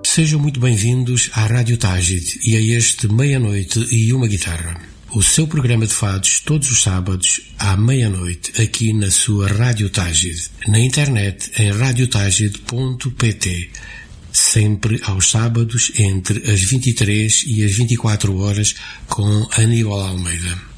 Sejam muito bem-vindos à Rádio Tágide e a este Meia-Noite e uma Guitarra. O seu programa de fados todos os sábados à meia-noite aqui na sua Rádio Tágide. Na internet em radiotagide.pt. Sempre aos sábados entre as 23 e as 24 horas com Aníbal Almeida.